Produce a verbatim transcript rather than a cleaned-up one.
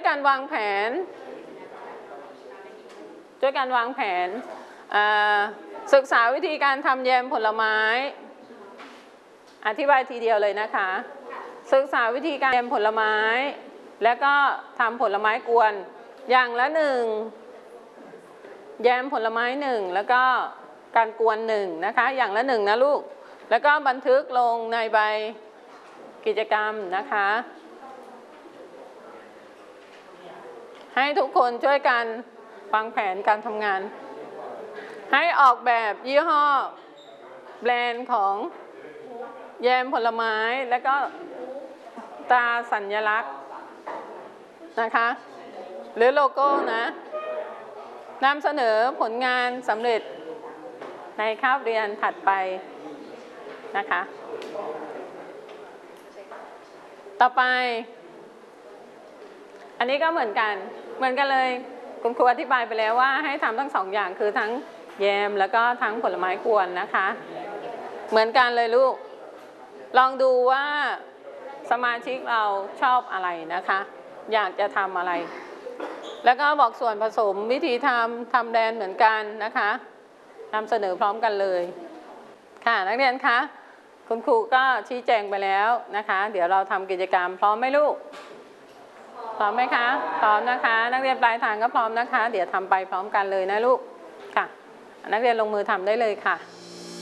กันวางแผนช่วยกันวางแผนศึกษาวิธีการทำแยมผลไม้อธิบายทีเดียวเลยนะคะศึกษาวิธีการแยมผลไม้แล้วก็ทำผลไม้กวนอย่างละหนึ่งแยมผลไม้หนึ่งแล้วก็การกวนหนึ่งนะคะอย่างละหนึ่งนะลูกแล้วก็บันทึกลงในใบกิจกรรมนะคะให้ทุกคนช่วยกันวางแผนการทำงานให้ออกแบบยี่ห้อแบรนด์ของแยมผลไม้แล้วก็ตราสัญลักษณ์นะคะหรือโลโก้นะนำเสนอผลงานสำเร็จในคาบเรียนถัดไปนะคะต่อไปอันนี้ก็เหมือนกันเหมือนกันเลยคุณครูอธิบายไปแล้วว่าให้ทำทั้งสองอย่างคือทั้งแยมแล้วก็ทั้งผลไม้กวนนะคะเหมือนกันเลยลูกลองดูว่าสมาชิกเราชอบอะไรนะคะอยากจะทำอะไรแล้วก็บอกส่วนผสมวิธีทำทำแดนเหมือนกันนะคะนำเสนอพร้อมกันเลยค่ะนักเรียนคะคุณครูก็ชี้แจงไปแล้วนะคะเดี๋ยวเราทำกิจกรรมพร้อมไหมลูกพร้อมไหมคะพร้อมนะคะนักเรียนปลายทางก็พร้อมนะคะเดี๋ยวทำไปพร้อมกันเลยนะลูกค่ะนักเรียนลงมือทำได้เลยค่ะ